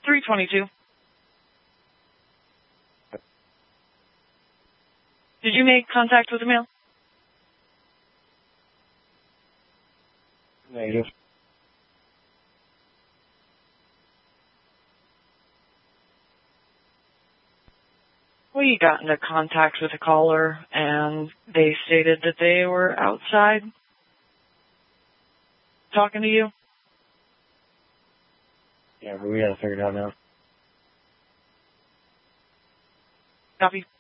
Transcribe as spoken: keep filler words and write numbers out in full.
three twenty-two. Did you make contact with the male? Negative. We got into contact with a caller, and they stated that they were outside talking to you. Yeah, but we gotta figure it out now. Copy.